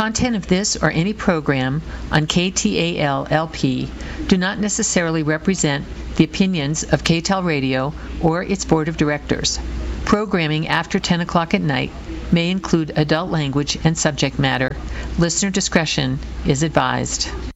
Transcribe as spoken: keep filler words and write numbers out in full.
content of this or any program on K T A L L P do not necessarily represent the opinions of K T A L Radio or its board of directors. Programming after ten o'clock at night may include adult language and subject matter. Listener discretion is advised.